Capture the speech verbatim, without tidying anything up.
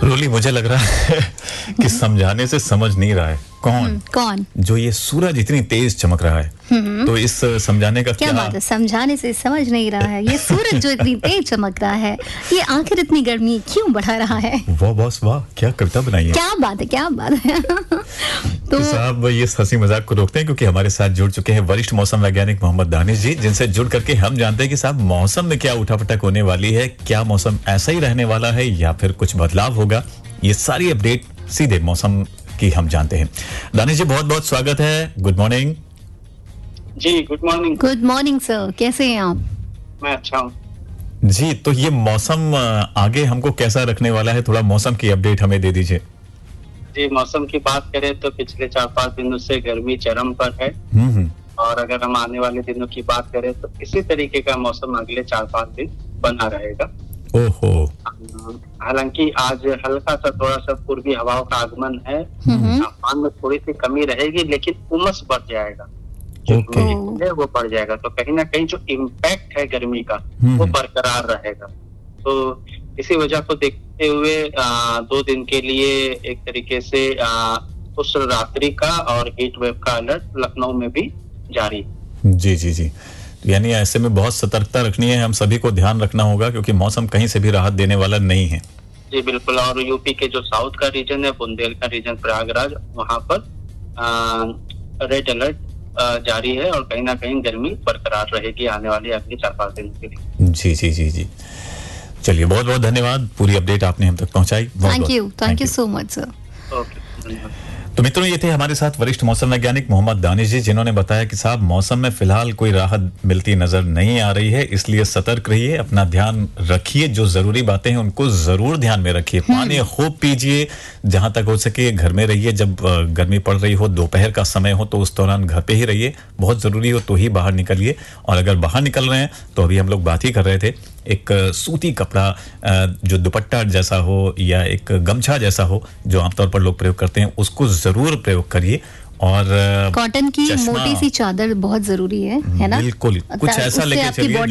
रोली, मुझे लग रहा है कि समझाने से समझ नहीं रहा है। कौन कौन जो ये सूरज इतनी तेज चमक रहा है, तो इस समझाने का क्या क्या बात है, समझाने से समझ नहीं रहा है। ये सूरज जो इतनी तेज चमक रहा है, ये आखिर इतनी गर्मी क्यों बढ़ा रहा है? वाह बॉस वाह, क्या कविता बनाई है। क्या बात है, क्या बात है। तो तो साहब ये हंसी मजाक को रोकते हैं, क्योंकि हमारे साथ जुड़ चुके हैं वरिष्ठ मौसम वैज्ञानिक मोहम्मद दानिश जी, जिनसे जुड़ करके हम जानते हैं कि साहब मौसम में क्या उठापटक होने वाली है, क्या मौसम ऐसा ही रहने वाला है या फिर कुछ बदलाव होगा। ये सारी अपडेट सीधे मौसम की हम जानते हैं। दानिश जी, बहुत बहुत स्वागत है। गुड मॉर्निंग जी। Good morning. Good morning sir, कैसे हैं आप? मैं अच्छा हूँ जी। तो ये मौसम आगे हमको कैसा रखने वाला है, थोड़ा मौसम की अपडेट हमें दे दीजिए। जी। मौसम की बात करें तो पिछले चार पांच दिनों से गर्मी चरम पर है, हम्म और अगर हम आने वाले दिनों की बात करें तो इसी तरीके का मौसम अगले चार पांच दिन बना रहेगा। ओहो। हालांकि आज हल्का सा थोड़ा सा पूर्वी हवाओं का आगमन है, तापमान में थोड़ी सी कमी रहेगी, लेकिन उमस बढ़ जाएगा, जो ओके। है वो बढ़ जाएगा। तो कहीं ना कहीं जो इम्पैक्ट है गर्मी का वो बरकरार रहेगा। तो इसी वजह को देखते हुए आ, दो दिन के लिए एक तरीके से आ, उस रात्रि का और हीट वेव का अलर्ट लखनऊ में भी जारी। जी जी जी। यानी ऐसे में बहुत सतर्कता रखनी है, हम सभी को ध्यान रखना होगा, क्योंकि मौसम कहीं से भी राहत देने वाला नहीं है। जी बिल्कुल। और यूपी के जो साउथ का रीजन है, बुंदेल का रीजन, प्रयागराज, वहाँ पर रेड अलर्ट जारी है, और कहीं ना कहीं गर्मी बरकरार रहेगी आने वाली अगले चार पांच दिन के लिए। जी जी जी जी। चलिए, बहुत बहुत धन्यवाद, पूरी अपडेट आपने हम तक पहुंचाई। Thank you, thank you so much sir. Okay, धन्यवाद। तो मित्रों, ये थे हमारे साथ वरिष्ठ मौसम वैज्ञानिक मोहम्मद दानिश जी, जिन्होंने बताया कि साहब मौसम में फिलहाल कोई राहत मिलती नजर नहीं आ रही है, इसलिए सतर्क रहिए, अपना ध्यान रखिए, जो जरूरी बातें हैं उनको जरूर ध्यान में रखिए। पानी खूब पीजिए, जहां तक हो सके घर में रहिए। जब गर्मी पड़ रही हो, दोपहर का समय हो, तो उस दौरान घर पे ही रहिए। बहुत जरूरी हो तो ही बाहर निकलिए, और अगर बाहर निकल रहे हैं तो अभी हम लोग बात ही कर रहे थे, एक सूती कपड़ा जो दुपट्टा जैसा हो या एक गमछा जैसा हो, जो आमतौर पर लोग प्रयोग करते हैं, उसको जरूर प्रयोग करिए। और कॉटन की मोटी सी चादर बहुत जरूरी है, है ना? बिल्कुल, कुछ ऐसा लेके चलिए